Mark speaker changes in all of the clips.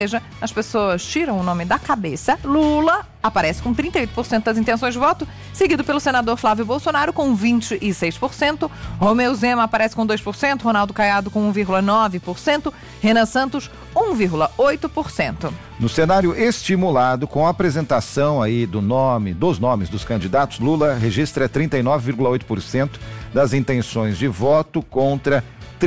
Speaker 1: seja, as pessoas tiram o nome da cabeça. Lula aparece com 38% das intenções de voto, seguido pelo senador Flávio Bolsonaro com 26%, Romeu Zema aparece com 2%, Ronaldo Caiado com 1,9%, Renan Santos 1,8%.
Speaker 2: No cenário estimulado, com a apresentação aí dos nomes dos candidatos, Lula registra 39,8% das intenções de voto contra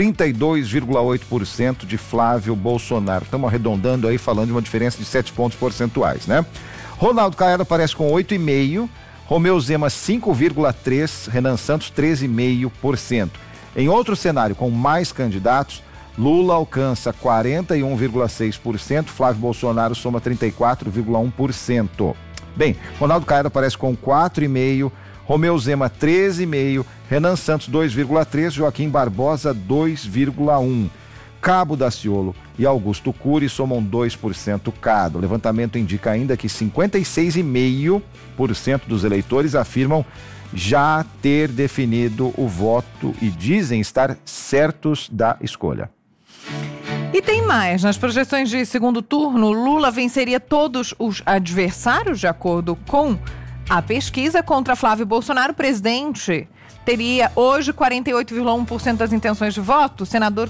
Speaker 2: 32,8% de Flávio Bolsonaro. Estamos arredondando aí, falando de uma diferença de 7 pontos percentuais, né? Ronaldo Caiado aparece com 8,5%, Romeu Zema 5,3%, Renan Santos 13,5%. Em outro cenário, com mais candidatos, Lula alcança 41,6%, Flávio Bolsonaro soma 34,1%. Bem, Ronaldo Caiado aparece com 4,5%, Romeu Zema 13,5%, Renan Santos 2,3%, Joaquim Barbosa 2,1%. Cabo Daciolo e Augusto Cury somam 2% cada. O levantamento indica ainda que 56,5% dos eleitores afirmam já ter definido o voto e dizem estar certos da escolha.
Speaker 1: E tem mais, nas projeções de segundo turno, Lula venceria todos os adversários, de acordo com a pesquisa. Contra Flávio Bolsonaro, o presidente teria hoje 48,1% das intenções de voto, senador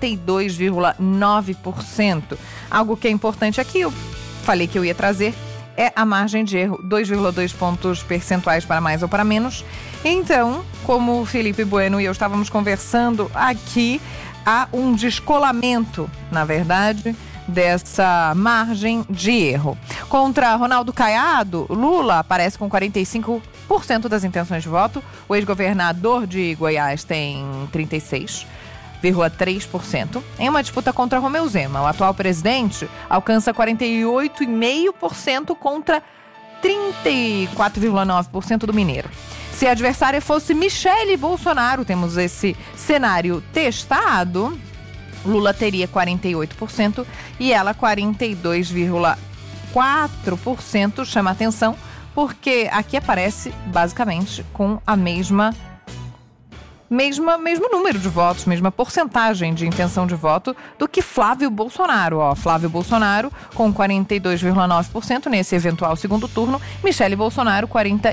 Speaker 1: 42,9%. Algo que é importante aqui, eu falei que eu ia trazer, é a margem de erro, 2,2 pontos percentuais para mais ou para menos. Então, como o Felipe Bueno e eu estávamos conversando aqui, há um descolamento, na verdade, dessa margem de erro. Contra Ronaldo Caiado, Lula aparece com 45% das intenções de voto. O ex-governador de Goiás tem 36,3%. Em uma disputa contra Romeu Zema, o atual presidente alcança 48,5% contra 34,9% do mineiro. Se a adversária fosse Michele Bolsonaro, temos esse cenário testado, Lula teria 48% e ela 42,4%. Chama atenção porque aqui aparece basicamente com a mesmo número de votos, mesma porcentagem de intenção de voto do que Flávio Bolsonaro. Flávio Bolsonaro com 42,9% nesse eventual segundo turno, Michele Bolsonaro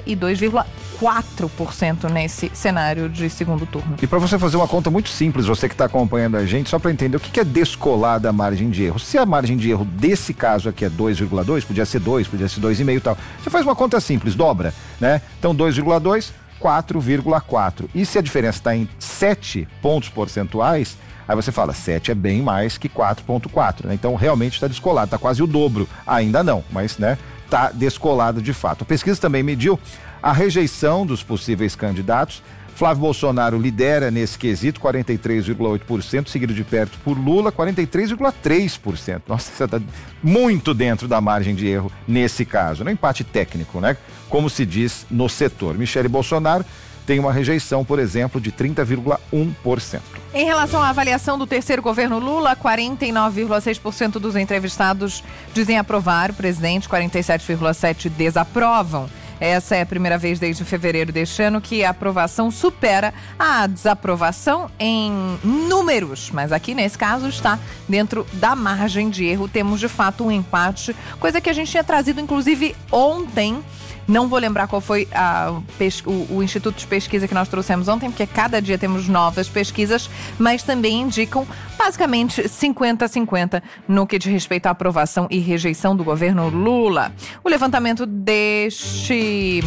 Speaker 1: 42,4% nesse cenário de segundo turno.
Speaker 2: E para você fazer uma conta muito simples, você que está acompanhando a gente, só para entender o que é descolar da margem de erro. Se a margem de erro desse caso aqui é 2,2, podia ser 2, podia ser 2,5 e tal. Você faz uma conta simples, dobra, né? Então 2,2, 4,4. E se a diferença está em 7 pontos percentuais, aí você fala, 7 é bem mais que 4,4, né? Então realmente está descolado, está quase o dobro. Ainda não, mas né, está descolado de fato. A pesquisa também mediu a rejeição dos possíveis candidatos. Flávio Bolsonaro lidera nesse quesito, 43,8%, seguido de perto por Lula, 43,3%. Nossa, você está muito dentro da margem de erro nesse caso, né? Empate técnico, né? Como se diz no setor. Michele Bolsonaro tem uma rejeição, por exemplo, de 30,1%.
Speaker 1: Em relação à avaliação do terceiro governo Lula, 49,6% dos entrevistados dizem aprovar o presidente, 47,7% desaprovam. Essa é a primeira vez desde fevereiro deste ano que a aprovação supera a desaprovação em números. Mas aqui, nesse caso, está dentro da margem de erro. Temos, de fato, um empate, coisa que a gente tinha trazido, inclusive, ontem. Não vou lembrar qual foi o instituto de pesquisa que nós trouxemos ontem, porque cada dia temos novas pesquisas, mas também indicam basicamente 50-50 no que diz respeito à aprovação e rejeição do governo Lula. O levantamento deste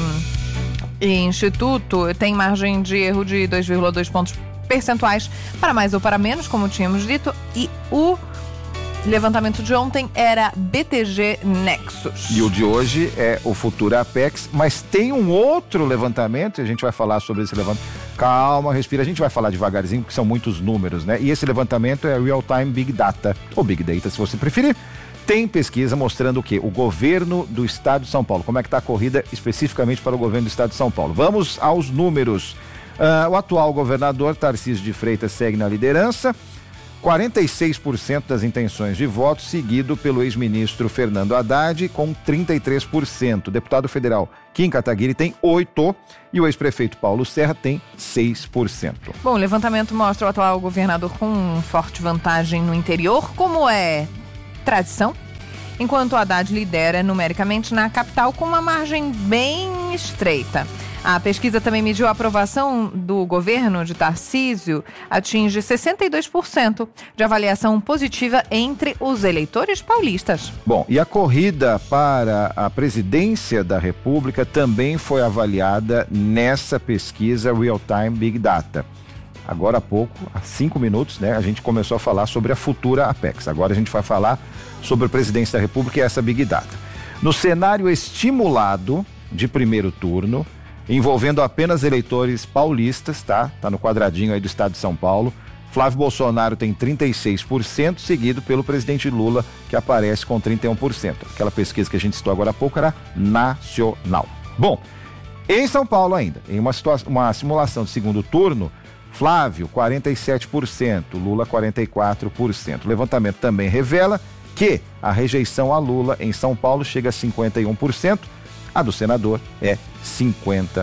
Speaker 1: instituto tem margem de erro de 2,2 pontos percentuais para mais ou para menos, como tínhamos dito, e o levantamento de ontem era BTG Nexus.
Speaker 2: E o de hoje é o Futura Apex, mas tem um outro levantamento, e a gente vai falar sobre esse levantamento. Calma, respira, a gente vai falar devagarzinho, porque são muitos números, né? E esse levantamento é Real Time Big Data, ou Big Data, se você preferir. Tem pesquisa mostrando o quê? O governo do estado de São Paulo. Como é que está a corrida especificamente para o governo do estado de São Paulo? Vamos aos números. O atual governador, Tarcísio de Freitas, segue na liderança. 46% das intenções de voto, seguido pelo ex-ministro Fernando Haddad, com 33%. O deputado federal Kim Kataguiri tem 8% e o ex-prefeito Paulo Serra tem 6%.
Speaker 1: Bom, o levantamento mostra o atual governador com forte vantagem no interior, como é tradição enquanto o Haddad lidera numericamente na capital com uma margem bem estreita. A pesquisa também mediu a aprovação do governo de Tarcísio, atinge 62% de avaliação positiva entre os eleitores paulistas.
Speaker 2: Bom, e a corrida para a presidência da República também foi avaliada nessa pesquisa Real Time Big Data. Agora há pouco, há 5 minutos, né, a gente começou a falar sobre a futura Apex. Agora a gente vai falar sobre a presidência da República e essa Big Data. No cenário estimulado de primeiro turno, envolvendo apenas eleitores paulistas, tá no quadradinho aí do estado de São Paulo, Flávio Bolsonaro tem 36%, seguido pelo presidente Lula, que aparece com 31%. Aquela pesquisa que a gente citou agora há pouco era nacional. Bom, em São Paulo ainda, em uma simulação de segundo turno, Flávio, 47%, Lula, 44%. O levantamento também revela que a rejeição a Lula em São Paulo chega a 51%, a do senador é 50%.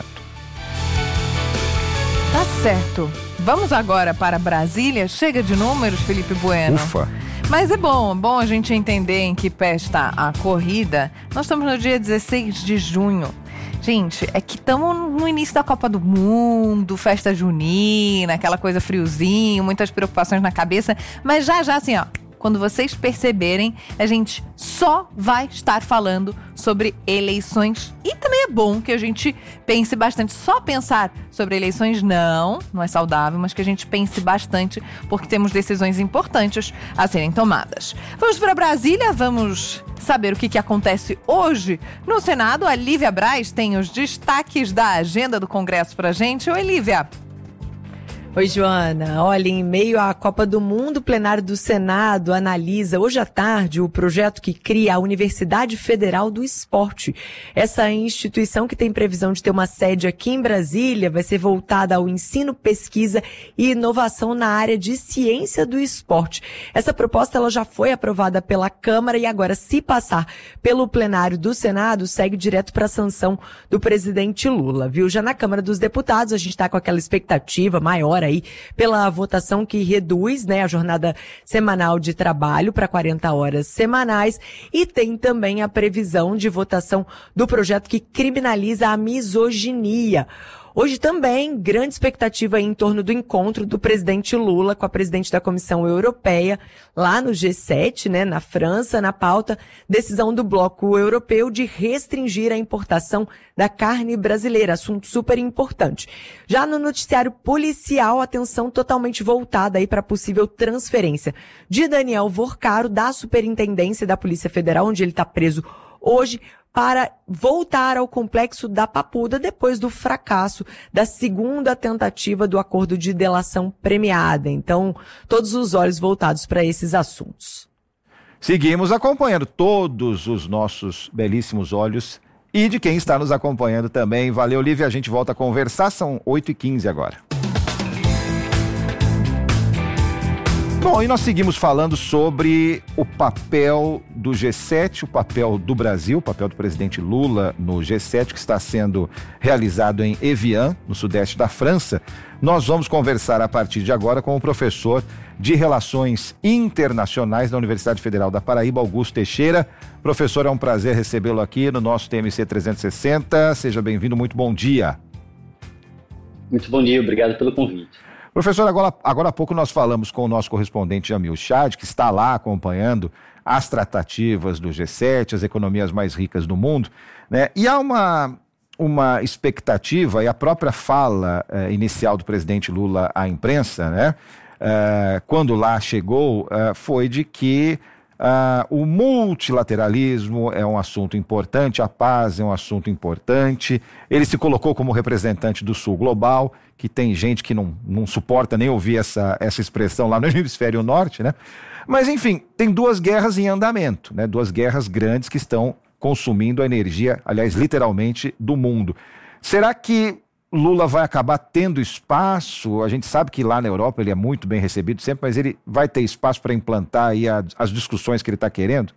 Speaker 1: Tá certo. Vamos agora para Brasília. Chega de números, Felipe Bueno.
Speaker 2: Ufa!
Speaker 1: Mas é bom a gente entender em que pé está a corrida. Nós estamos no dia 16 de junho. Gente, é que estamos no início da Copa do Mundo, festa junina, aquela coisa friozinho, muitas preocupações na cabeça, mas já assim, ó, quando vocês perceberem, a gente só vai estar falando sobre eleições. E também é bom que a gente pense bastante. Só pensar sobre eleições não é saudável, mas que a gente pense bastante, porque temos decisões importantes a serem tomadas. Vamos para Brasília, vamos saber o que acontece hoje no Senado. A Lívia Braz tem os destaques da agenda do Congresso pra gente. Oi, Lívia.
Speaker 3: Oi, Joana. Olha, em meio à Copa do Mundo, o plenário do Senado analisa hoje à tarde o projeto que cria a Universidade Federal do Esporte. Essa instituição, que tem previsão de ter uma sede aqui em Brasília, vai ser voltada ao ensino, pesquisa e inovação na área de ciência do esporte. Essa proposta ela já foi aprovada pela Câmara e agora, se passar pelo plenário do Senado, segue direto para a sanção do presidente Lula, viu? Já na Câmara dos Deputados, a gente está com aquela expectativa maior aí pela votação que reduz, né, a jornada semanal de trabalho para 40 horas semanais, e tem também a previsão de votação do projeto que criminaliza a misoginia. Hoje também, grande expectativa em torno do encontro do presidente Lula com a presidente da Comissão Europeia, lá no G7, né, na França, na pauta, decisão do Bloco Europeu de restringir a importação da carne brasileira, assunto super importante. Já no noticiário policial, atenção totalmente voltada aí para possível transferência de Daniel Vorcaro da Superintendência da Polícia Federal, onde ele está preso hoje, para voltar ao complexo da Papuda depois do fracasso da segunda tentativa do acordo de delação premiada. Então, todos os olhos voltados para esses assuntos.
Speaker 2: Seguimos acompanhando todos os nossos belíssimos olhos e de quem está nos acompanhando também. Valeu, Lívia, a gente volta a conversar, são 8h15 agora. Bom, e nós seguimos falando sobre o papel do G7, o papel do Brasil, o papel do presidente Lula no G7, que está sendo realizado em Evian, no sudeste da França. Nós vamos conversar a partir de agora com o professor de Relações Internacionais da Universidade Federal da Paraíba, Augusto Teixeira. Professor, é um prazer recebê-lo aqui no nosso TMC 360. Seja bem-vindo, muito bom dia.
Speaker 4: Muito bom dia, obrigado pelo convite.
Speaker 2: Professor, agora há pouco nós falamos com o nosso correspondente Jamil Chad, que está lá acompanhando as tratativas do G7, as economias mais ricas do mundo, né? E há uma expectativa, e a própria fala inicial do presidente Lula à imprensa, né? Quando lá chegou, foi de que o multilateralismo é um assunto importante, a paz é um assunto importante. Ele se colocou como representante do Sul Global, que tem gente que não suporta nem ouvir essa expressão lá no hemisfério norte, né? Mas, enfim, tem duas guerras em andamento, né? Duas guerras grandes que estão consumindo a energia, aliás, literalmente, do mundo. Será que Lula vai acabar tendo espaço? A gente sabe que lá na Europa ele é muito bem recebido sempre, mas ele vai ter espaço para implantar aí as discussões que ele está querendo?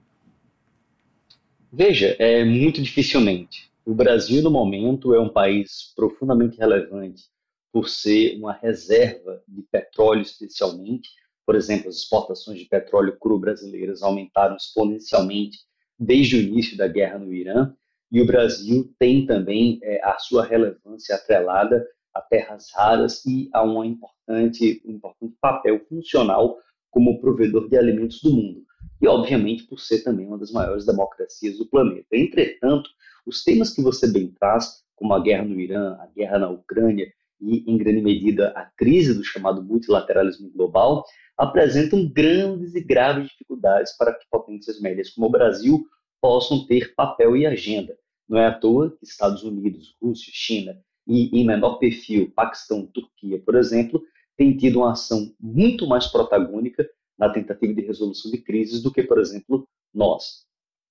Speaker 4: Veja, muito dificilmente. O Brasil, no momento, é um país profundamente relevante por ser uma reserva de petróleo, especialmente, Por exemplo, as exportações de petróleo cru brasileiras aumentaram exponencialmente desde o início da guerra no Irã, e o Brasil tem também a sua relevância atrelada a terras raras e a um importante papel funcional como provedor de alimentos do mundo. E, obviamente, por ser também uma das maiores democracias do planeta. Entretanto, os temas que você bem traz, como a guerra no Irã, a guerra na Ucrânia e, em grande medida, a crise do chamado multilateralismo global, apresentam grandes e graves dificuldades para que potências médias como o Brasil possam ter papel e agenda. Não é à toa que Estados Unidos, Rússia, China e, em menor perfil, Paquistão, Turquia, por exemplo, têm tido uma ação muito mais protagônica na tentativa de resolução de crises do que, por exemplo, nós.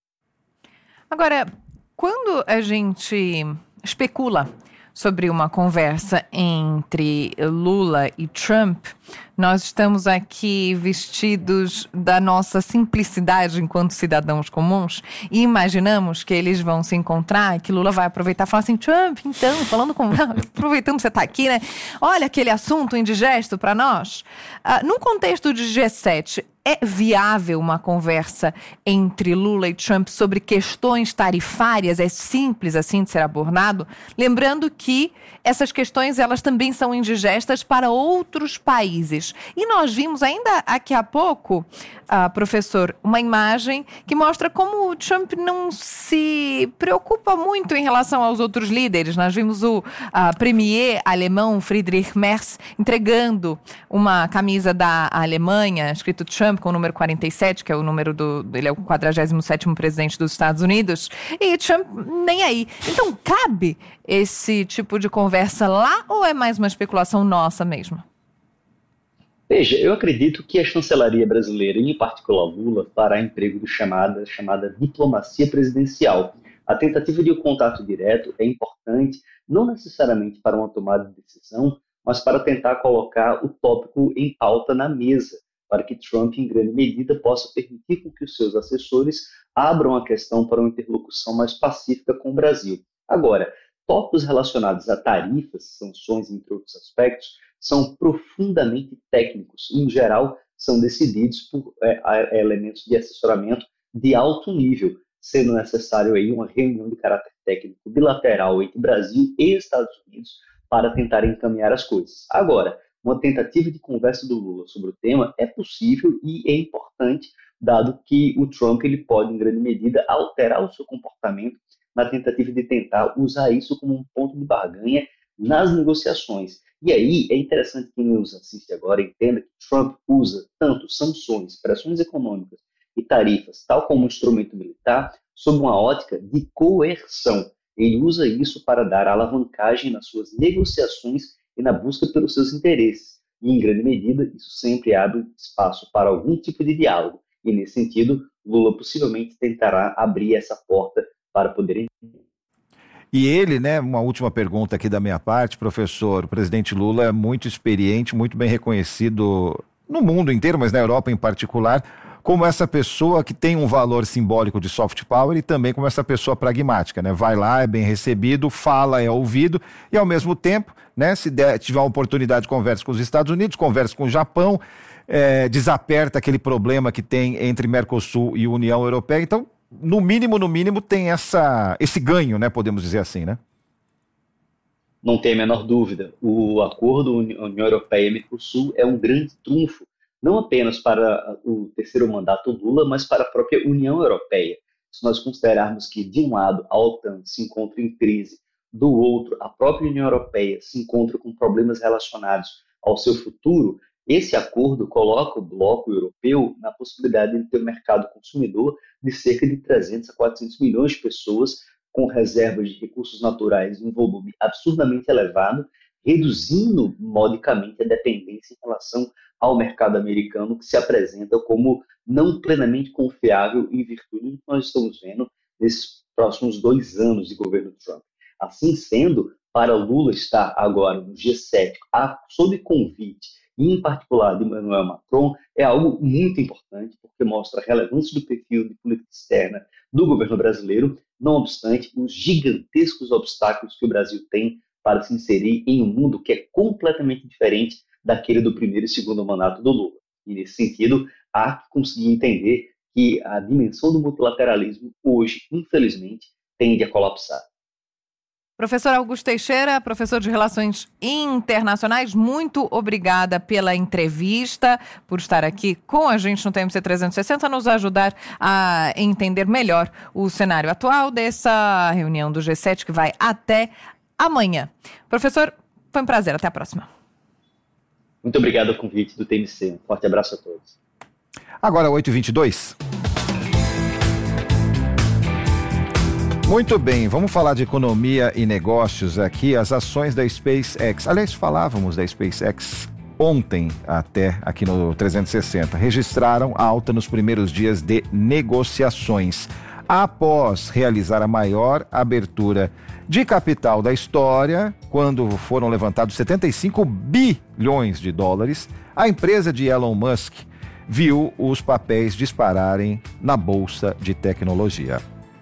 Speaker 1: Agora, quando a gente especula sobre uma conversa entre Lula e Trump, nós estamos aqui vestidos da nossa simplicidade enquanto cidadãos comuns e imaginamos que eles vão se encontrar, que Lula vai aproveitar e falar assim: Trump, então, aproveitando que você está aqui, né? Olha aquele assunto indigesto para nós. Num contexto de G7, é viável uma conversa entre Lula e Trump sobre questões tarifárias? É simples assim de ser abordado? Lembrando que essas questões, elas também são indigestas para outros países. E nós vimos ainda aqui há pouco, professor, uma imagem que mostra como o Trump não se preocupa muito em relação aos outros líderes. Nós vimos o premier alemão Friedrich Merz entregando uma camisa da Alemanha, escrito Trump, com o número 47, que é o número ele é o 47º presidente dos Estados Unidos, e Trump nem aí. Então, cabe esse tipo de conversa lá ou é mais uma especulação nossa mesmo?
Speaker 4: Veja, eu acredito que a chancelaria brasileira, e em particular Lula, fará emprego do chamada diplomacia presidencial. A tentativa de um contato direto é importante, não necessariamente para uma tomada de decisão, mas para tentar colocar o tópico em pauta na mesa, para que Trump, em grande medida, possa permitir com que os seus assessores abram a questão para uma interlocução mais pacífica com o Brasil. Agora, tópicos relacionados a tarifas, sanções, entre outros aspectos, são profundamente técnicos e, em geral, são decididos por elementos de assessoramento de alto nível, sendo necessário aí uma reunião de caráter técnico bilateral entre Brasil e Estados Unidos para tentar encaminhar as coisas. Agora, uma tentativa de conversa do Lula sobre o tema é possível e é importante, dado que o Trump ele pode, em grande medida, alterar o seu comportamento na tentativa de tentar usar isso como um ponto de barganha nas negociações. E aí é interessante que quem nos assiste agora entenda que Trump usa tanto sanções, pressões econômicas e tarifas, tal como um instrumento militar, sob uma ótica de coerção. Ele usa isso para dar alavancagem nas suas negociações e na busca pelos seus interesses. E, em grande medida, isso sempre abre espaço para algum tipo de diálogo. E, nesse sentido, Lula possivelmente tentará abrir essa porta para poder...
Speaker 2: E ele, né, uma última pergunta aqui da minha parte, professor, o presidente Lula é muito experiente, muito bem reconhecido no mundo inteiro, mas na Europa em particular, como essa pessoa que tem um valor simbólico de soft power e também como essa pessoa pragmática, né? Vai lá, é bem recebido, fala, é ouvido e ao mesmo tempo, né, se tiver uma oportunidade, conversa com os Estados Unidos, conversa com o Japão, desaperta aquele problema que tem entre Mercosul e União Europeia. Então, no mínimo tem esse ganho, né? Podemos dizer assim, né?
Speaker 4: Não tem a menor dúvida. O acordo União Europeia e Mercosul é um grande trunfo, não apenas para o terceiro mandato Lula, mas para a própria União Europeia. Se nós considerarmos que, de um lado, a OTAN se encontra em crise, do outro, a própria União Europeia se encontra com problemas relacionados ao seu futuro, esse acordo coloca o bloco europeu na possibilidade de ter um mercado consumidor de cerca de 300 a 400 milhões de pessoas com reservas de recursos naturais em um volume absurdamente elevado, reduzindo modicamente a dependência em relação ao mercado americano, que se apresenta como não plenamente confiável em virtude do que nós estamos vendo nesses próximos 2 anos de governo Trump. Assim sendo, para Lula estar agora no G7, sob convite, e em particular de Emmanuel Macron, é algo muito importante, porque mostra a relevância do perfil de política externa do governo brasileiro, não obstante os gigantescos obstáculos que o Brasil tem para se inserir em um mundo que é completamente diferente daquele do primeiro e segundo mandato do Lula. E, nesse sentido, há que conseguir entender que a dimensão do multilateralismo hoje, infelizmente, tende a colapsar.
Speaker 1: Professor Augusto Teixeira, professor de Relações Internacionais, muito obrigada pela entrevista, por estar aqui com a gente no TMC 360, nos ajudar a entender melhor o cenário atual dessa reunião do G7 que vai até amanhã. Professor, foi um prazer, até a próxima.
Speaker 4: Muito obrigado ao convite do TMC, um forte abraço a todos.
Speaker 2: Agora 8h22. Muito bem, vamos falar de economia e negócios aqui, as ações da SpaceX. Aliás, falávamos da SpaceX ontem até aqui no 360. Registraram alta nos primeiros dias de negociações. Após realizar a maior abertura de capital da história, quando foram levantados 75 bilhões de dólares, a empresa de Elon Musk viu os papéis dispararem na bolsa de tecnologia.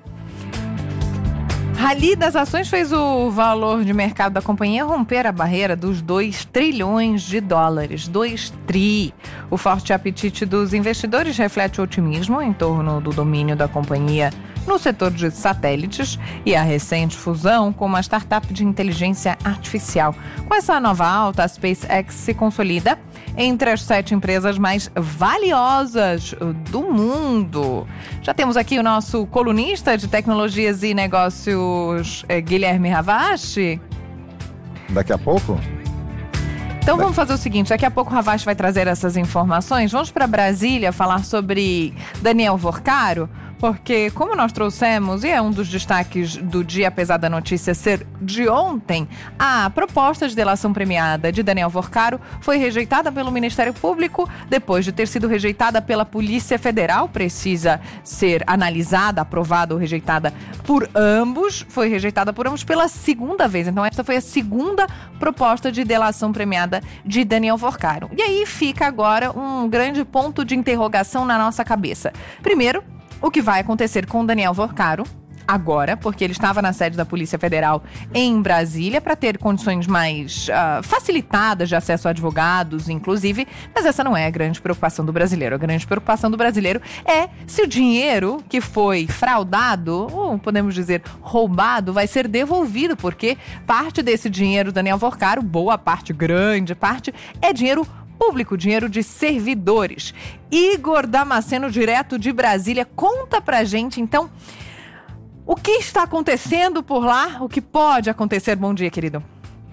Speaker 1: Rally das ações fez o valor de mercado da companhia romper a barreira dos 2 trilhões de dólares. 2 tri. O forte apetite dos investidores reflete o otimismo em torno do domínio da companhia no setor de satélites e a recente fusão com uma startup de inteligência artificial. Com essa nova alta, a SpaceX se consolida entre as 7 empresas mais valiosas do mundo. Já temos aqui o nosso colunista de tecnologias e negócios, Guilherme Ravache.
Speaker 2: Daqui a pouco?
Speaker 1: Então vamos fazer o seguinte, daqui a pouco o Ravache vai trazer essas informações. Vamos para Brasília falar sobre Daniel Vorcaro, porque como nós trouxemos, e é um dos destaques do dia, apesar da notícia ser de ontem, a proposta de delação premiada de Daniel Vorcaro foi rejeitada pelo Ministério Público, depois de ter sido rejeitada pela Polícia Federal. Precisa ser analisada, aprovada ou rejeitada por ambos. Foi rejeitada por ambos pela segunda vez. Então esta foi a segunda proposta de delação premiada de Daniel Vorcaro. E aí fica agora um grande ponto de interrogação na nossa cabeça. Primeiro, o que vai acontecer com o Daniel Vorcaro agora, porque ele estava na sede da Polícia Federal em Brasília para ter condições mais facilitadas de acesso a advogados, inclusive, mas essa não é a grande preocupação do brasileiro. A grande preocupação do brasileiro é se o dinheiro que foi fraudado, ou podemos dizer roubado, vai ser devolvido, porque parte desse dinheiro do Daniel Vorcaro, boa parte, grande parte, é dinheiro público, dinheiro de servidores. Igor Damasceno, direto de Brasília, conta pra gente, então, o que está acontecendo por lá, o que pode acontecer. Bom dia, querido.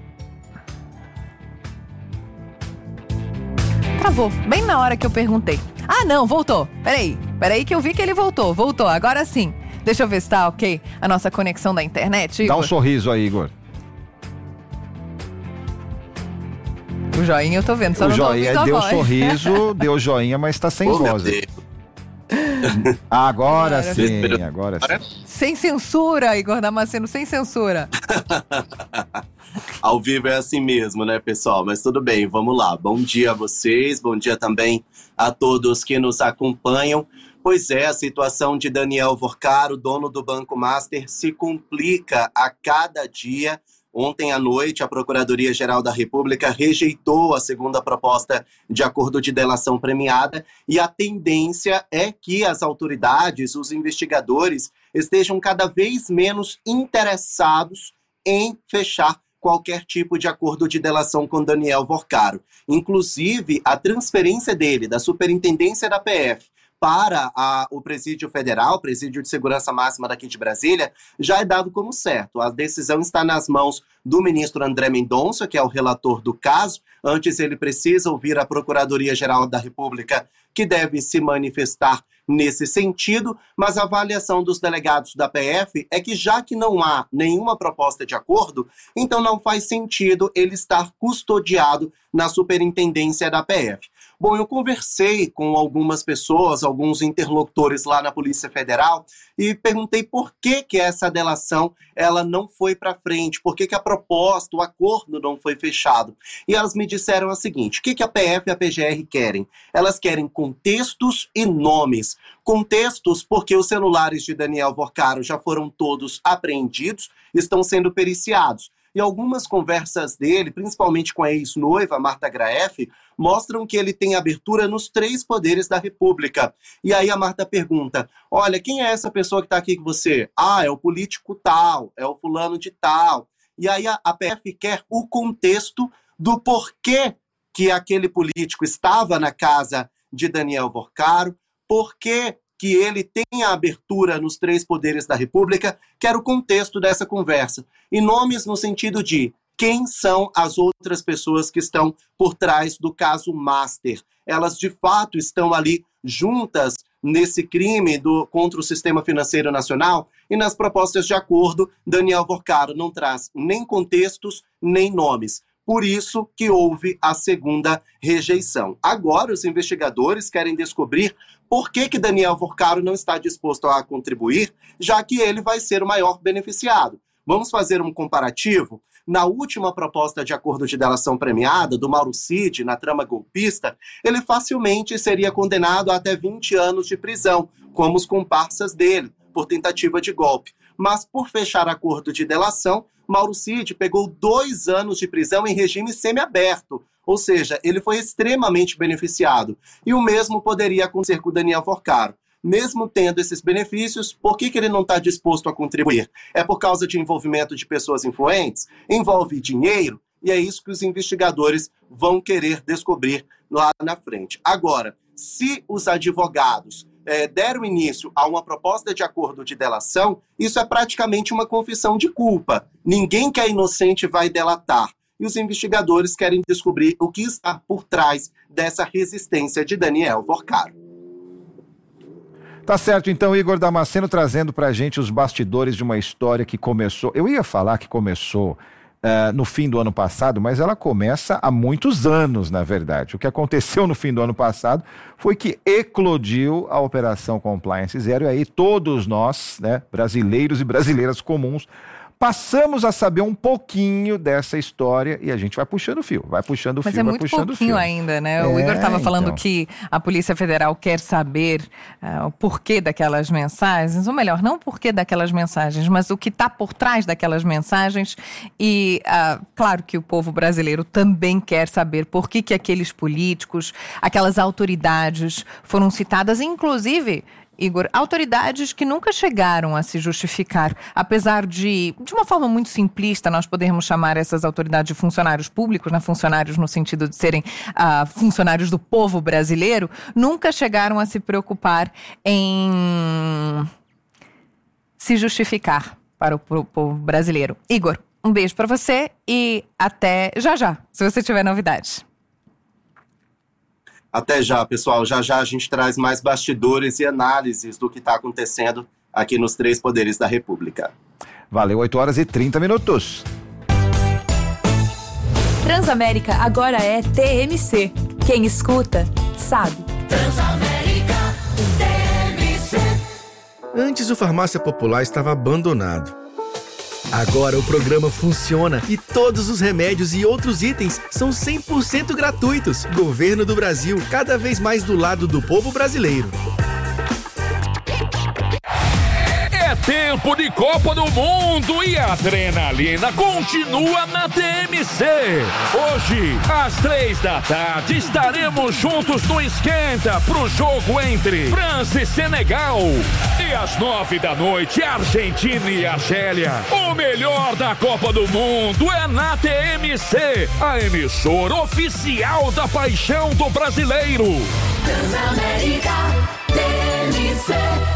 Speaker 1: Travou, bem na hora que eu perguntei. Ah, não, voltou. Peraí que eu vi que ele voltou, agora sim. Deixa eu ver se tá ok a nossa conexão da internet, Igor.
Speaker 2: Dá um sorriso aí, Igor.
Speaker 1: O joinha eu tô vendo, só
Speaker 2: o
Speaker 1: não tô
Speaker 2: joinha
Speaker 1: ouvindo a
Speaker 2: deu
Speaker 1: voz.
Speaker 2: Sorriso, deu joinha, mas tá sem voz. Agora sim.
Speaker 1: Sem censura, Igor Damasceno, sem censura.
Speaker 5: Ao vivo é assim mesmo, né, pessoal? Mas tudo bem, vamos lá. Bom dia a vocês, bom dia também a todos que nos acompanham. Pois é, a situação de Daniel Vorcaro, dono do Banco Master, se complica a cada dia. Ontem à noite, a Procuradoria-Geral da República rejeitou a segunda proposta de acordo de delação premiada e a tendência é que as autoridades, os investigadores, estejam cada vez menos interessados em fechar qualquer tipo de acordo de delação com Daniel Vorcaro. Inclusive, a transferência dele da Superintendência da PF para o Presídio Federal, Presídio de Segurança Máxima daqui de Brasília, já é dado como certo. A decisão está nas mãos do ministro André Mendonça, que é o relator do caso. Antes, ele precisa ouvir a Procuradoria-Geral da República, que deve se manifestar nesse sentido, mas a avaliação dos delegados da PF é que, já que não há nenhuma proposta de acordo, então não faz sentido ele estar custodiado na superintendência da PF. Bom, eu conversei com algumas pessoas, alguns interlocutores lá na Polícia Federal e perguntei por que essa delação ela não foi para frente, por que a proposta, o acordo não foi fechado. E elas me disseram o seguinte: o que a PF e a PGR querem? Elas querem contextos e nomes. Contextos porque os celulares de Daniel Vorcaro já foram todos apreendidos, estão sendo periciados. E algumas conversas dele, principalmente com a ex-noiva, Marta Graeff, mostram que ele tem abertura nos 3 poderes da República. E aí a Marta pergunta, olha, quem é essa pessoa que está aqui com você? Ah, é o político tal, é o fulano de tal. E aí a PF quer o contexto do porquê que aquele político estava na casa de Daniel Vorcaro, porquê que ele tem a abertura nos 3 poderes da República, quer o contexto dessa conversa. E nomes no sentido de quem são as outras pessoas que estão por trás do caso Master. Elas, de fato, estão ali juntas nesse crime contra o sistema financeiro nacional, e nas propostas de acordo, Daniel Vorcaro não traz nem contextos, nem nomes. Por isso que houve a segunda rejeição. Agora, os investigadores querem descobrir por que Daniel Vorcaro não está disposto a contribuir, já que ele vai ser o maior beneficiado. Vamos fazer um comparativo? Na última proposta de acordo de delação premiada, do Mauro Cid, na trama golpista, ele facilmente seria condenado a até 20 anos de prisão, como os comparsas dele, por tentativa de golpe. Mas, por fechar acordo de delação, Mauro Cid pegou 2 anos de prisão em regime semiaberto, ou seja, ele foi extremamente beneficiado. E o mesmo poderia acontecer com o Daniel Vorcaro. Mesmo tendo esses benefícios, por que ele não está disposto a contribuir? É por causa de envolvimento de pessoas influentes? Envolve dinheiro? E é isso que os investigadores vão querer descobrir lá na frente. Agora, se os advogados deram início a uma proposta de acordo de delação, isso é praticamente uma confissão de culpa. Ninguém que é inocente vai delatar. E os investigadores querem descobrir o que está por trás dessa resistência de Daniel Vorcaro.
Speaker 2: Tá certo, então, Igor Damasceno trazendo pra gente os bastidores de uma história que começou... Eu ia falar que começou no fim do ano passado, mas ela começa há muitos anos, na verdade. O que aconteceu no fim do ano passado foi que eclodiu a Operação Compliance Zero, e aí todos nós, né, brasileiros e brasileiras comuns, passamos a saber um pouquinho dessa história e a gente vai puxando o fio, vai puxando o fio, vai puxando o fio. Mas é muito pouquinho
Speaker 1: ainda, né? O Igor estava falando que a Polícia Federal quer saber o porquê daquelas mensagens, ou melhor, não o porquê daquelas mensagens, mas o que está por trás daquelas mensagens. E claro que o povo brasileiro também quer saber por que aqueles políticos, aquelas autoridades foram citadas, inclusive... Igor, autoridades que nunca chegaram a se justificar, apesar de uma forma muito simplista, nós podermos chamar essas autoridades de funcionários públicos, né? Funcionários no sentido de serem funcionários do povo brasileiro, nunca chegaram a se preocupar em se justificar para o povo brasileiro. Igor, um beijo para você e até já, se você tiver novidades.
Speaker 5: Até já, pessoal. Já a gente traz mais bastidores e análises do que está acontecendo aqui nos 3 poderes da República.
Speaker 2: Valeu, 8h30.
Speaker 6: Transamérica agora é TMC. Quem escuta, sabe.
Speaker 7: Transamérica TMC.
Speaker 8: Antes o Farmácia Popular estava abandonado. Agora o programa funciona e todos os remédios e outros itens são 100% gratuitos. Governo do Brasil, cada vez mais do lado do povo brasileiro.
Speaker 9: É tempo de Copa do Mundo e a adrenalina continua na TMC. Hoje, às 3h estaremos juntos no Esquenta pro jogo entre França e Senegal. E às 9h, Argentina e Argélia. O melhor da Copa do Mundo é na TMC, a emissora oficial da paixão do brasileiro.
Speaker 7: Transamérica TMC.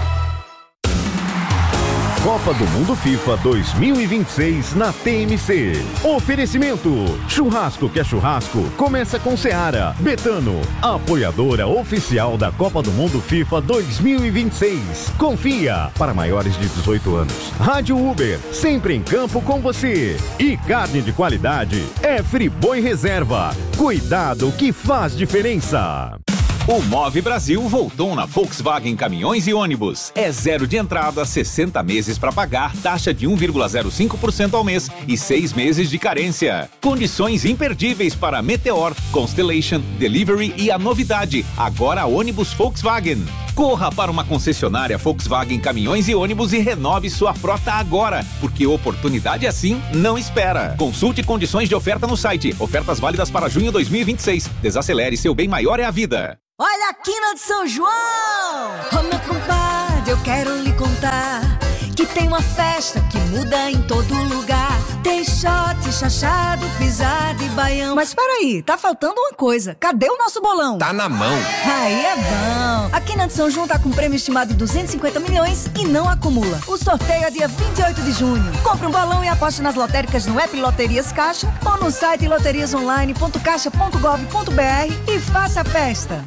Speaker 10: Copa do Mundo FIFA 2026 na TMC. Oferecimento: churrasco que é churrasco, começa com Seara. Betano, apoiadora oficial da Copa do Mundo FIFA 2026. Confia, para maiores de 18 anos. Rádio Uber, sempre em campo com você. E carne de qualidade é Friboi Reserva. Cuidado que faz diferença.
Speaker 11: O Move Brasil voltou na Volkswagen Caminhões e Ônibus. É 0 de entrada, 60 meses para pagar, taxa de 1,05% ao mês e 6 meses de carência. Condições imperdíveis para Meteor, Constellation, Delivery e a novidade, agora ônibus Volkswagen. Corra para uma concessionária Volkswagen Caminhões e Ônibus e renove sua frota agora, porque oportunidade assim não espera. Consulte condições de oferta no site. Ofertas válidas para junho 2026. Desacelere, seu bem maior é a vida.
Speaker 12: Olha a quina de São João! Ô meu compadre, eu quero lhe contar que tem uma festa que muda em todo lugar. Tem shot, chachado, pisada e baião. Mas peraí, tá faltando uma coisa. Cadê o nosso bolão?
Speaker 13: Tá na mão.
Speaker 12: Aí é bom. A Quina de São João tá com um prêmio estimado de 250 milhões e não acumula. O sorteio é dia 28 de junho. Compre um bolão e aposte nas lotéricas no app Loterias Caixa ou no site loteriasonline.caixa.gov.br e faça a festa.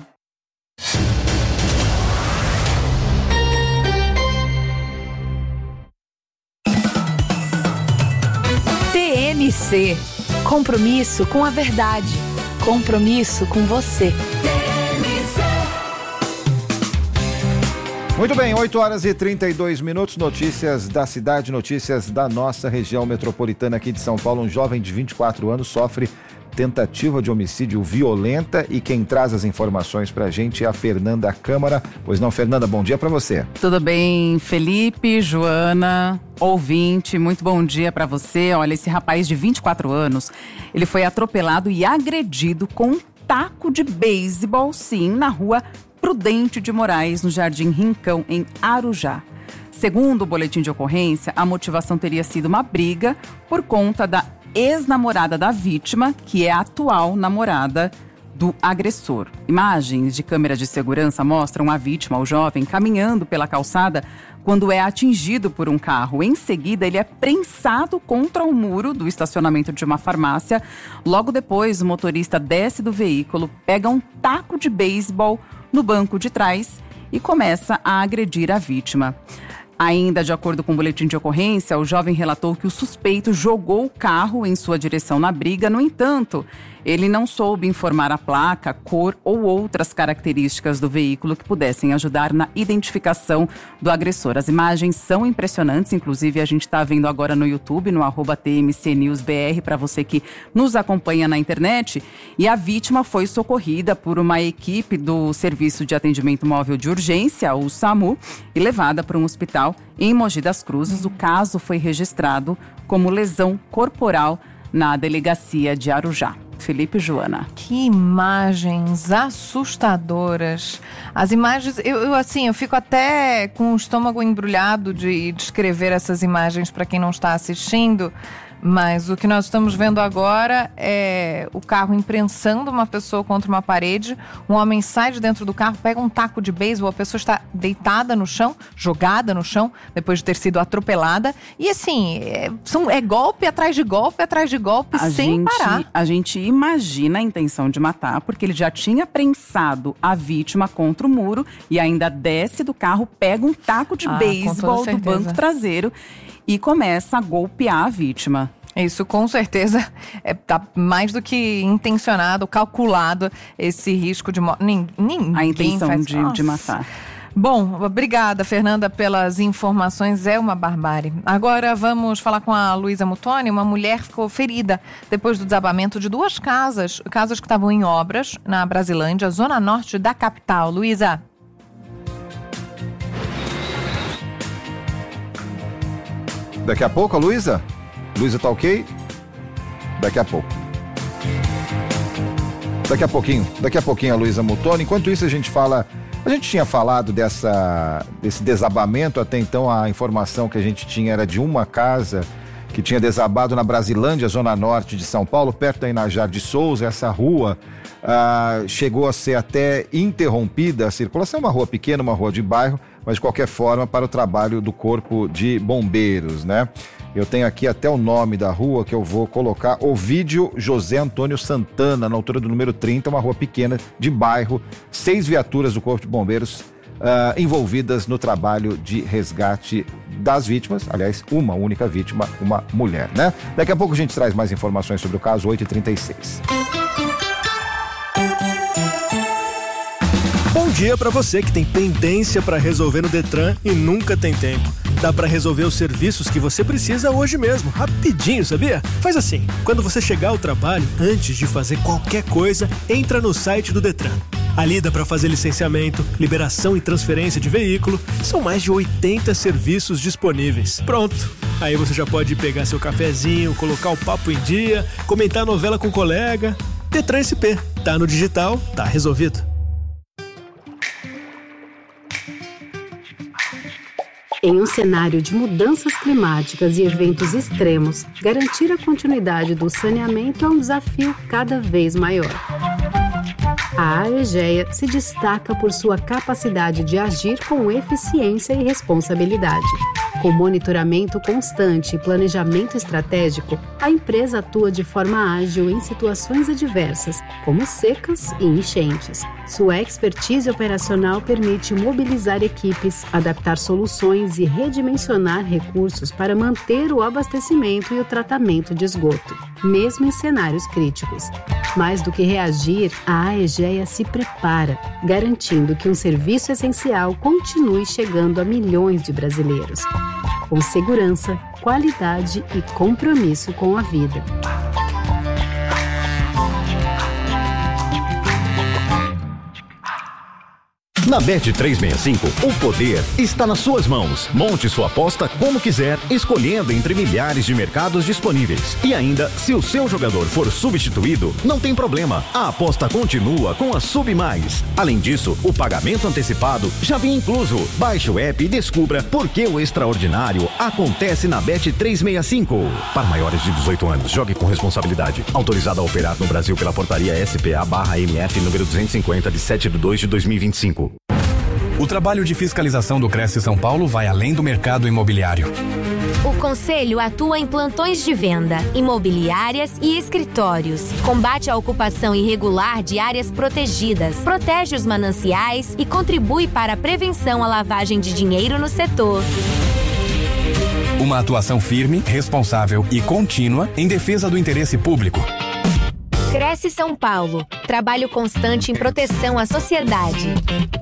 Speaker 6: TMC. Compromisso com a verdade. Compromisso com você.
Speaker 2: Muito bem, 8 horas e 32 minutos, notícias da cidade, notícias da nossa região metropolitana aqui de São Paulo. Um jovem de 24 anos sofre tentativa de homicídio violenta e quem traz as informações pra gente é a Fernanda Câmara. Pois não, Fernanda, bom dia pra você.
Speaker 14: Tudo bem, Felipe, Joana, ouvinte, muito bom dia pra você. Olha, esse rapaz de 24 anos, ele foi atropelado e agredido com um taco de beisebol, sim, na rua Prudente de Moraes, no Jardim Rincão, em Arujá. Segundo o boletim de ocorrência, a motivação teria sido uma briga por conta da ex-namorada da vítima, que é a atual namorada do agressor. Imagens de câmera de segurança mostram a vítima, o jovem, caminhando pela calçada quando é atingido por um carro. Em seguida, ele é prensado contra o muro do estacionamento de uma farmácia. Logo depois, o motorista desce do veículo, pega um taco de beisebol no banco de trás e começa a agredir a vítima. Ainda de acordo com o boletim de ocorrência, o jovem relatou que o suspeito jogou o carro em sua direção na briga. No entanto, ele não soube informar a placa, cor ou outras características do veículo que pudessem ajudar na identificação do agressor. As imagens são impressionantes, inclusive a gente está vendo agora no YouTube, no @TMCNewsBR, para você que nos acompanha na internet. E a vítima foi socorrida por uma equipe do Serviço de Atendimento Móvel de Urgência, o SAMU, e levada para um hospital em Mogi das Cruzes. O caso foi registrado como lesão corporal na delegacia de Arujá. Felipe e Joana.
Speaker 1: Que imagens assustadoras. As imagens, eu fico até com o estômago embrulhado de descrever essas imagens para quem não está assistindo. Mas o que nós estamos vendo agora é o carro imprensando uma pessoa contra uma parede. Um homem sai de dentro do carro, pega um taco de beisebol, a pessoa está deitada no chão, jogada no chão, depois de ter sido atropelada. E assim, é golpe atrás de golpe, sem parar.
Speaker 14: A gente imagina a intenção de matar, porque ele já tinha prensado a vítima contra o muro e ainda desce do carro, pega um taco de beisebol do banco traseiro e começa a golpear a vítima.
Speaker 1: Isso, com certeza, tá mais do que intencionado, calculado esse risco de morte.
Speaker 14: A intenção de matar.
Speaker 1: Bom, obrigada, Fernanda, pelas informações. É uma barbárie. Agora vamos falar com a Luísa Mutoni. Uma mulher ficou ferida depois do desabamento de duas casas que estavam em obras na Brasilândia, zona norte da capital. Luísa.
Speaker 2: Daqui a pouco, a Luísa? Luísa tá ok? Daqui a pouco. Daqui a pouquinho a Luísa Mutoni. Enquanto isso a gente tinha falado desse desabamento. Até então a informação que a gente tinha era de uma casa que tinha desabado na Brasilândia, zona norte de São Paulo, perto da Inajar de Souza. Essa rua chegou a ser até interrompida a circulação, uma rua pequena, uma rua de bairro, mas de qualquer forma para o trabalho do Corpo de Bombeiros, né? Eu tenho aqui até o nome da rua que eu vou colocar: Ovídio José Antônio Santana, na altura do número 30, uma rua pequena de bairro, 6 viaturas do Corpo de Bombeiros envolvidas no trabalho de resgate das vítimas, aliás, uma única vítima, uma mulher, né? Daqui a pouco a gente traz mais informações sobre o caso, 8h36.
Speaker 8: Bom dia para você que tem pendência para resolver no Detran e nunca tem tempo. Dá para resolver os serviços que você precisa hoje mesmo, rapidinho, sabia? Faz assim, quando você chegar ao trabalho, antes de fazer qualquer coisa, entra no site do Detran.
Speaker 13: A Lida para fazer licenciamento, liberação e transferência de veículo. São mais de 80 serviços disponíveis. Pronto. Aí você já pode pegar seu cafezinho, colocar o papo em dia, comentar a novela com o colega. Detran SP. Tá no digital, tá resolvido.
Speaker 15: Em um cenário de mudanças climáticas e eventos extremos, garantir a continuidade do saneamento é um desafio cada vez maior. A Aegea se destaca por sua capacidade de agir com eficiência e responsabilidade. Com monitoramento constante e planejamento estratégico, a empresa atua de forma ágil em situações adversas, como secas e enchentes. Sua expertise operacional permite mobilizar equipes, adaptar soluções e redimensionar recursos para manter o abastecimento e o tratamento de esgoto, mesmo em cenários críticos. Mais do que reagir, a Aegea se prepara, garantindo que um serviço essencial continue chegando a milhões de brasileiros, com segurança, qualidade e compromisso com a vida.
Speaker 10: Na Bet365, o poder está nas suas mãos. Monte sua aposta como quiser, escolhendo entre milhares de mercados disponíveis. E ainda, se o seu jogador for substituído, não tem problema. A aposta continua com a Sub Mais. Além disso, o pagamento antecipado já vem incluso. Baixe o app e descubra por que o extraordinário acontece na Bet365. Para maiores de 18 anos, jogue com responsabilidade. Autorizado a operar no Brasil pela portaria SPA/MF número 250 de 7/2/2025.
Speaker 16: O trabalho de fiscalização do Cresce São Paulo vai além do mercado imobiliário.
Speaker 17: O Conselho atua em plantões de venda, imobiliárias e escritórios. Combate a ocupação irregular de áreas protegidas, protege os mananciais e contribui para a prevenção à lavagem de dinheiro no setor.
Speaker 16: Uma atuação firme, responsável e contínua em defesa do interesse público.
Speaker 17: Cresce São Paulo. Trabalho constante em proteção à sociedade.